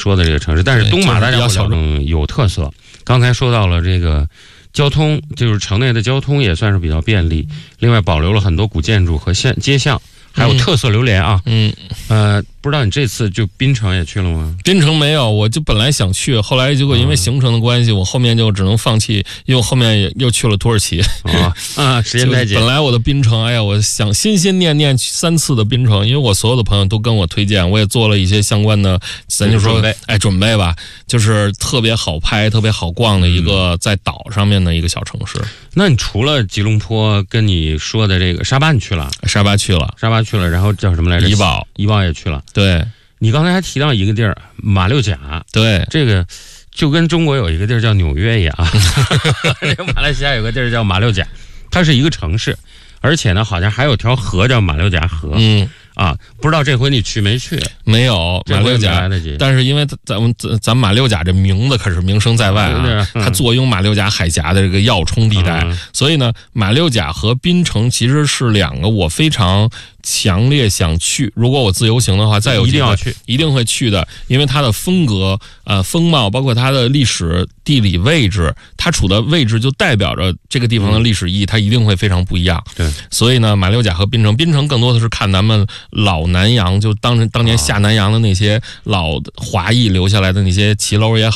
说的这个城市，但是东马大家有特色。刚才说到了这个交通，就是城内的交通也算是比较便利，另外保留了很多古建筑和街巷，还有特色榴莲啊。不知道你这次就槟城也去了吗？ 槟城没有，我就本来想去，后来结果因为行程的关系，我后面就只能放弃，因为我后面又去了土耳其。 时间太紧。 本来我的槟城，哎呀，我想心心念念去3次的槟城，因为我所有的朋友都跟我推荐，我也做了一些相关的，咱就说准备吧，就是特别好拍、特别好逛的一个在岛上面的一个小城市。 那你除了吉隆坡跟你说的这个沙巴，你去了？ 沙巴去了， 然后叫什么来着？怡保也去了。 对， 你刚才还提到一个地儿马六甲， 对， 这个就跟中国有一个地儿叫纽约一样，这个马来西亚有个地儿叫马六甲，它是一个城市，而且呢，好像还有条河叫马六甲河。不知道这回你去没去？ 没有，马六甲，但是因为咱马六甲这名字可是名声在外啊，它坐拥马六甲海峡的这个要冲地带，所以呢，马六甲和槟城其实是2个我非常强烈想去，如果我自由行的话，再有机会一定会去的，因为它的风格、风貌，包括它的历史、地理位置，它处的位置就代表着这个地方的历史意义，它一定会非常不一样。 对， 所以呢，马六甲和槟城更多的是看咱们老南洋，就当年下南洋的那些老华裔留下来的那些骑楼也好。